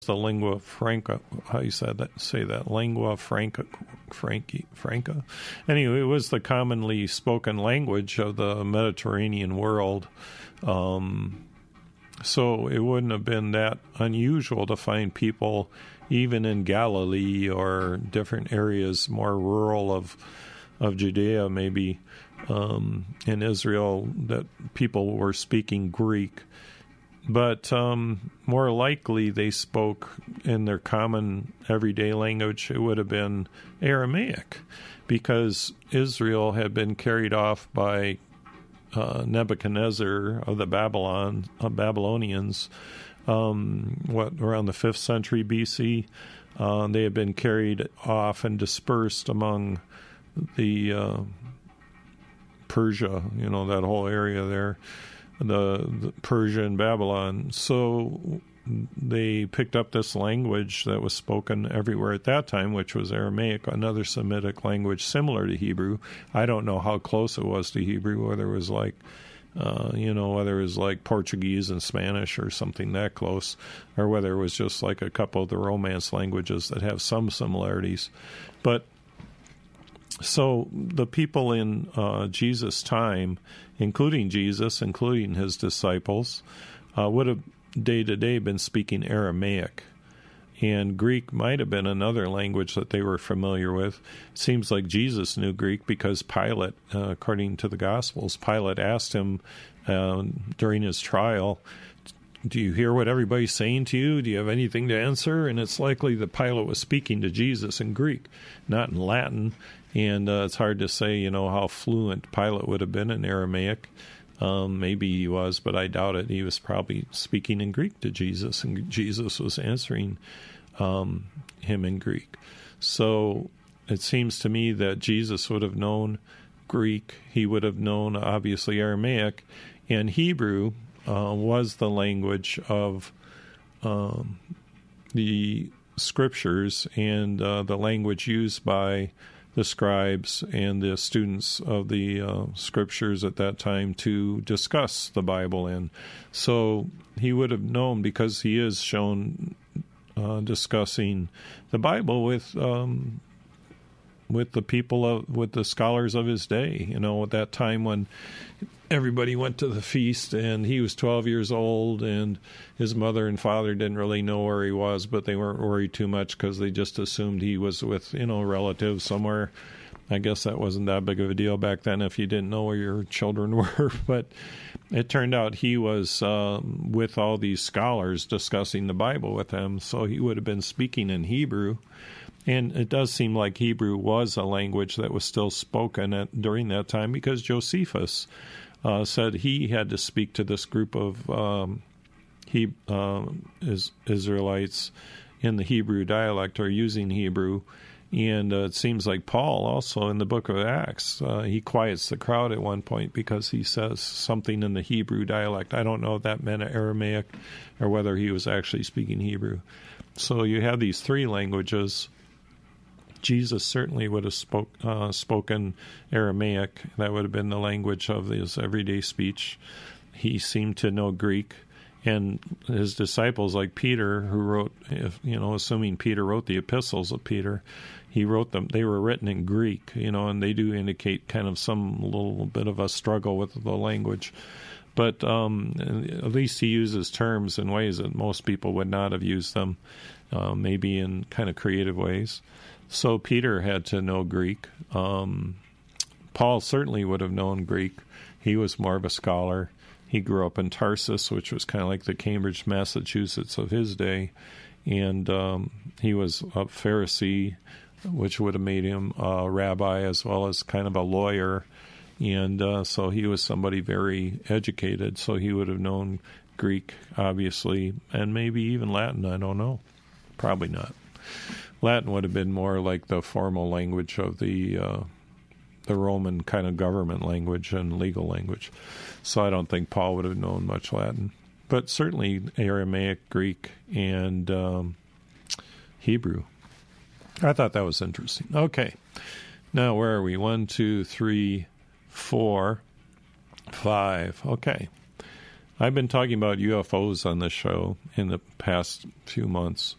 the lingua franca. How you said that? Say that lingua franca. Anyway, it was the commonly spoken language of the Mediterranean world. So it wouldn't have been that unusual to find people, even in Galilee or different areas, more rural of Judea, maybe in Israel, that people were speaking Greek. But more likely they spoke in their common everyday language. It would have been Aramaic, because Israel had been carried off by Nebuchadnezzar of the Babylonians, around the 5th century BC. They had been carried off and dispersed among the Persia, that whole area there. The Persia and Babylon. So they picked up this language that was spoken everywhere at that time, which was Aramaic, another Semitic language similar to Hebrew. I don't know how close it was to Hebrew, whether it was like, whether it was like Portuguese and Spanish or something that close, or whether it was just like a couple of the Romance languages that have some similarities. But so the people in Jesus' time, including Jesus, including his disciples, would have day to day been speaking Aramaic. And Greek might have been another language that they were familiar with. It seems like Jesus knew Greek because Pilate, according to the Gospels, Pilate asked him during his trial, "Do you hear what everybody's saying to you? Do you have anything to answer?" And it's likely that Pilate was speaking to Jesus in Greek, not in Latin. And it's hard to say, how fluent Pilate would have been in Aramaic. Maybe he was, but I doubt it. He was probably speaking in Greek to Jesus, and Jesus was answering him in Greek. So it seems to me that Jesus would have known Greek. He would have known, obviously, Aramaic. And Hebrew was the language of the Scriptures and the language used by the scribes and the students of the Scriptures at that time to discuss the Bible in. So he would have known, because he is shown discussing the Bible with the people, with the scholars of his day. At that time when everybody went to the feast, and he was 12 years old, and his mother and father didn't really know where he was, but they weren't worried too much because they just assumed he was with, relatives somewhere. I guess that wasn't that big of a deal back then if you didn't know where your children were. But it turned out he was with all these scholars discussing the Bible with them, so he would have been speaking in Hebrew. And it does seem like Hebrew was a language that was still spoken during that time, because Josephus said he had to speak to this group of Israelites in the Hebrew dialect, or using Hebrew. And it seems like Paul also in the book of Acts, he quiets the crowd at one point because he says something in the Hebrew dialect. I don't know if that meant Aramaic or whether he was actually speaking Hebrew. So you have these three languages. Jesus certainly would have spoken Aramaic. That would have been the language of his everyday speech. He seemed to know Greek. And his disciples, like Peter, who wrote, assuming Peter wrote the epistles of Peter, he wrote them. They were written in Greek, and they do indicate kind of some little bit of a struggle with the language. But at least he uses terms in ways that most people would not have used them, maybe in kind of creative ways. So Peter had to know Greek. Paul certainly would have known Greek. He was more of a scholar. He grew up in Tarsus, which was kind of like the Cambridge, Massachusetts of his day. And he was a Pharisee, which would have made him a rabbi as well as kind of a lawyer. And so he was somebody very educated. So he would have known Greek, obviously, and maybe even Latin. I don't know. Probably not. Latin would have been more like the formal language of the Roman kind of government language and legal language. So I don't think Paul would have known much Latin. But certainly Aramaic, Greek, and Hebrew. I thought that was interesting. Okay. Now, where are we? 1, 2, 3, 4, 5. Okay. I've been talking about UFOs on this show in the past few months,